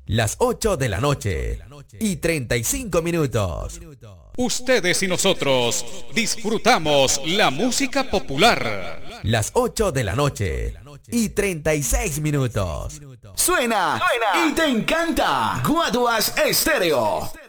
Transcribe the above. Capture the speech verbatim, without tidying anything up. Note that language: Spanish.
Las ocho de la noche y treinta y cinco minutos. Ustedes y nosotros disfrutamos la música popular. Las ocho de la noche y treinta y seis minutos. Suena, Suena y te encanta. Guaduas Estéreo.